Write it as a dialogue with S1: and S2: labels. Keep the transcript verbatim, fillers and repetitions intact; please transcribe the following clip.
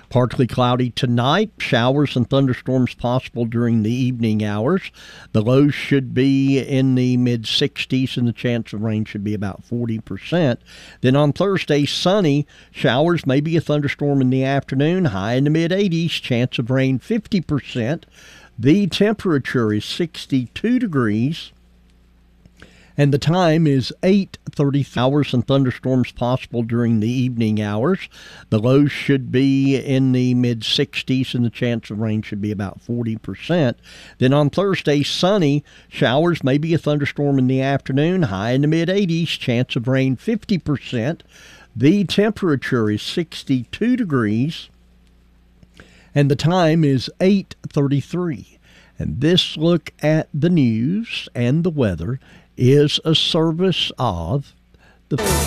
S1: Partly cloudy tonight. Showers and thunderstorms possible during the evening hours. The lows should be in the mid sixties and the chance of rain should be about forty percent. Then on Thursday, sunny. Showers, maybe a thunderstorm in the afternoon. High in the mid eighties. Chance of rain fifty percent. The temperature is sixty-two degrees. And the time is eight thirty. Showers and thunderstorms possible during the evening hours. The lows should be in the mid sixties and the chance of rain should be about forty percent. Then on Thursday, sunny. Showers, maybe a thunderstorm in the afternoon. High in the mid eighties. Chance of rain fifty percent. The temperature is sixty-two degrees. And the time is eight thirty-three. And this look at the news and the weather is a service of the